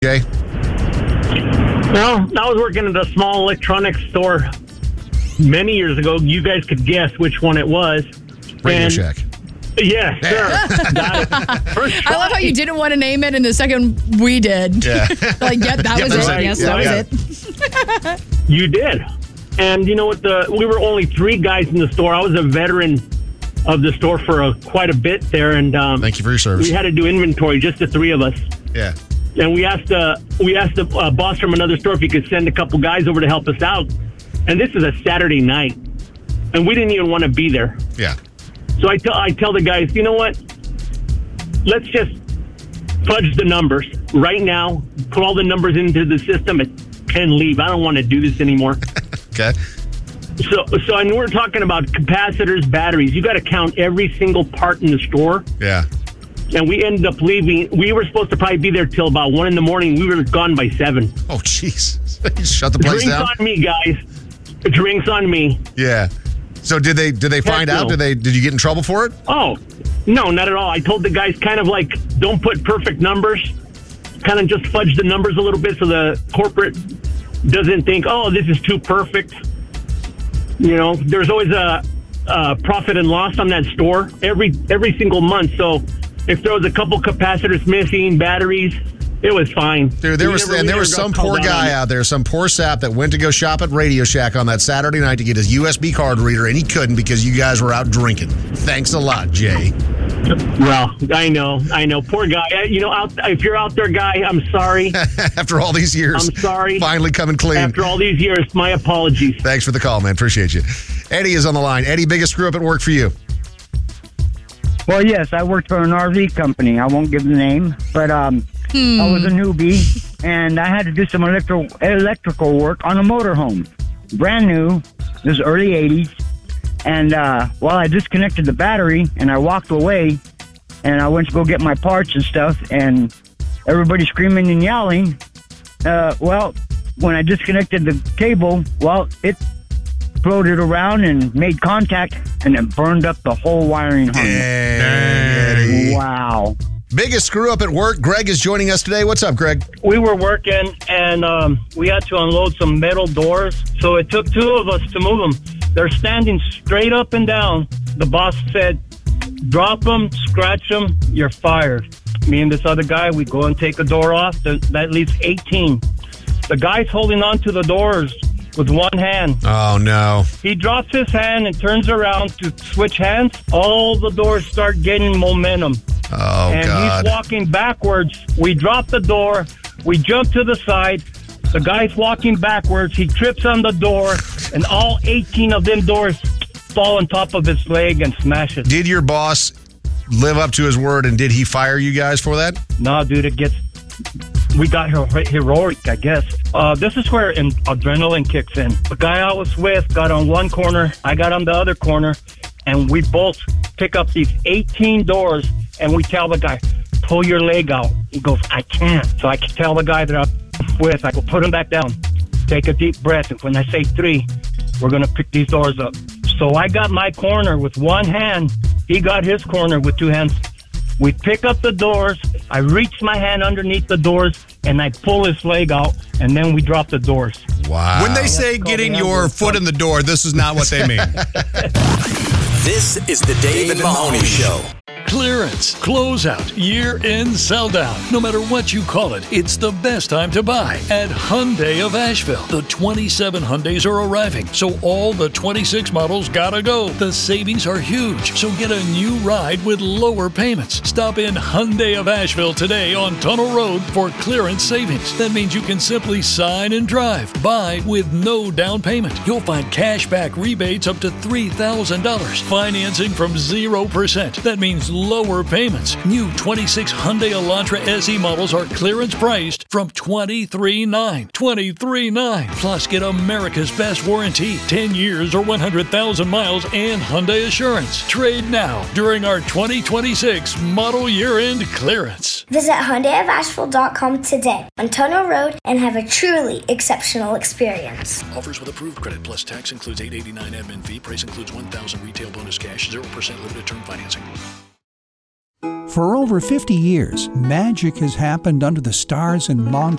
Jay? Well, I was working at a small electronics store many years ago. You guys could guess which one it was. Radio Shack. Yeah, sure. Got it. First try. I love how you didn't want to name it, and the second we did. Yeah. That was it. right. Yes, Yeah, that was it. You did. And you know what? We were only 3 guys in the store. I was a veteran of the store for quite a bit there, and Thank you for your service. we had to do inventory, just the 3 of us. Yeah. And we asked the boss from another store if he could send a couple guys over to help us out. And this is a Saturday night, and we didn't even want to be there. Yeah. So I tell the guys, you know what? Let's just fudge the numbers right now. Put all the numbers into the system and leave. I don't want to do this anymore. Okay. So and we're talking about capacitors, batteries. You got to count every single part in the store. Yeah. And we ended up leaving. We were supposed to probably be there till about 1 a.m. We were gone by 7. Oh, jeez. You shut the place Drinks down? on me, guys. Drinks on me. Yeah. So did they find out? no. Did you get in trouble for it? Oh, no, not at all. I told the guys kind of like, don't put perfect numbers. Kind of just fudge the numbers a little bit so the corporate doesn't think, oh, this is too perfect. You know, there's always a profit and loss on that store every single month. So if there was a couple capacitors missing, batteries, it was fine. Dude, there was some poor guy out there, some poor sap that went to go shop at Radio Shack on that Saturday night to get his USB card reader, and he couldn't because you guys were out drinking. Thanks a lot, Jay. Well, I know. Poor guy. If you're out there, guy, I'm sorry. After all these years. I'm sorry. Finally coming clean. After all these years, my apologies. Thanks for the call, man. Appreciate you. Eddie is on the line. Eddie, biggest screw up at work for you? Well, yes, I worked for an RV company. I won't give the name, but I was a newbie, and I had to do some electrical work on a motorhome. Brand new. This was early 80s. And while I disconnected the battery, and I walked away, and I went to go get my parts and stuff, and everybody screaming and yelling. Well, when I disconnected the cable, it floated around and made contact, and it burned up the whole wiring harness. Dang. Wow. Biggest screw up at work. Greg is joining us today. What's up, Greg? We were working, and we had to unload some metal doors, so it took 2 of us to move them. They're standing straight up and down. The boss said, drop them, scratch them, you're fired. Me and this other guy, we go and take a door off. That leaves 18. The guy's holding on to the doors with one hand. Oh, no. He drops his hand and turns around to switch hands. All the doors start getting momentum. Oh, and God. he's walking backwards. We drop the door. We jump to the side. The guy's walking backwards. He trips on the door, and all 18 of them doors fall on top of his leg and smash it. Did your boss live up to his word, and did he fire you guys for that? No, dude, we got heroic, I guess. This is where adrenaline kicks in. The guy I was with got on one corner, I got on the other corner, and we both pick up these 18 doors, and we tell the guy, pull your leg out. He goes, I can't. So I can tell the guy that I'm with, I go, put him back down. Take a deep breath, and when I say 3, we're going to pick these doors up. So I got my corner with one hand. He got his corner with 2 hands. We pick up the doors. I reach my hand underneath the doors, and I pull his leg out, and then we drop the doors. Wow. When they say getting your foot in the door, this is not what they mean. This is the Dave and Mahoney Show. Clearance, closeout, year-end sell-down. No matter what you call it, it's the best time to buy at Hyundai of Asheville. The 27 Hyundais are arriving, so all the 26 models gotta go. The savings are huge, so get a new ride with lower payments. Stop in Hyundai of Asheville today on Tunnel Road for clearance savings. That means you can simply sign and drive. Buy with no down payment. You'll find cashback rebates up to $3,000. Financing from 0%. That means lower payments. New 26 Hyundai Elantra SE models are clearance priced from $23,900. $23,900. Plus, get America's best warranty, 10 years or 100,000 miles, and Hyundai Assurance. Trade now during our 2026 model year-end clearance. Visit HyundaiofAsheville.com today on Tunnel Road and have a truly exceptional experience. Offers with approved credit plus tax includes $889 admin fee. Price includes $1,000 retail bonus cash, 0% limited term financing. For over 50 years, magic has happened under the stars in Montana.